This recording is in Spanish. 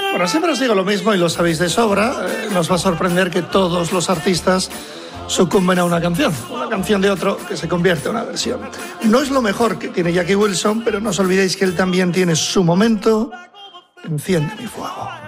Bueno, siempre os digo lo mismo y lo sabéis de sobra. Nos va a sorprender que todos los artistas sucumben a una canción de otro que se convierte en una versión. No es lo mejor que tiene Jackie Wilson, pero no os olvidéis que él también tiene su momento. Enciende mi fuego.